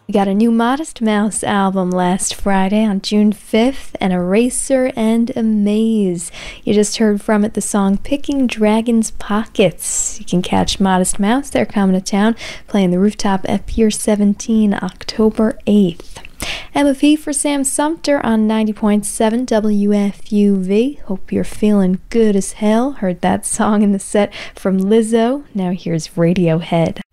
We got a new Modest Mouse album last Friday on June 5th, and Eraser and Amaze. You just heard from it the song Picking Dragons' Pockets. You can catch Modest Mouse. They're coming to town, playing the Rooftop at Pier 17 October 8th. MFE for Sam Sumter on 90.7 WFUV. Hope you're feeling good as hell. Heard that song in the set from Lizzo. Now here's Radiohead.